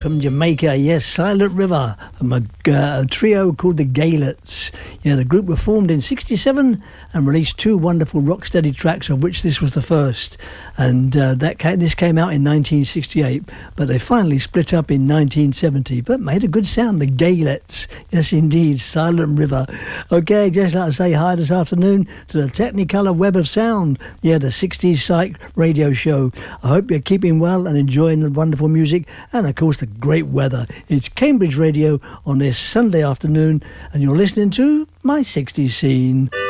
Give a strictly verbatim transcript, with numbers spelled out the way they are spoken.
From Jamaica, yes, Silent River, from a, uh, a trio called the Gaylets. Yeah, the group were formed in sixty-seven and released two wonderful rocksteady tracks, of which this was the first. And uh, that came, this came out in nineteen sixty-eight, but they finally split up in nineteen seventy, but made a good sound, the Gaylets. Yes, indeed, Silent River. Okay, just like to say hi this afternoon to the Technicolor Web of Sound. Yeah, the sixties Psych radio show. I hope you're keeping well and enjoying the wonderful music and, of course, the great weather. It's Cambridge Radio on this Sunday afternoon, and you're listening to My sixties Scene.